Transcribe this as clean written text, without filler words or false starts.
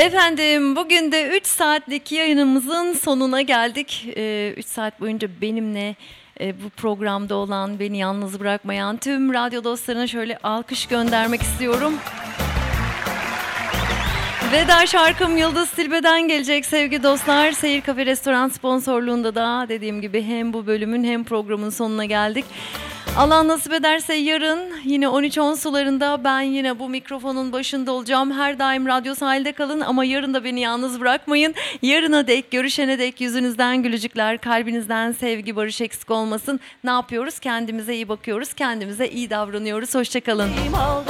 Efendim bugün de 3 saatlik yayınımızın sonuna geldik. 3 saat boyunca benimle bu programda olan, beni yalnız bırakmayan tüm radyo dostlarına şöyle alkış göndermek istiyorum. Veda şarkım Yıldız Tilbe'den gelecek sevgili dostlar. Seyir Kafe Restoran sponsorluğunda da dediğim gibi hem bu bölümün hem programın sonuna geldik. Allah nasip ederse yarın yine 13.10 sularında ben yine bu mikrofonun başında olacağım. Her daim radyo sahilde kalın ama yarın da beni yalnız bırakmayın. Yarına dek, görüşene dek yüzünüzden gülücükler, kalbinizden sevgi, barış eksik olmasın. Ne yapıyoruz? Kendimize iyi bakıyoruz, kendimize iyi davranıyoruz. Hoşça kalın.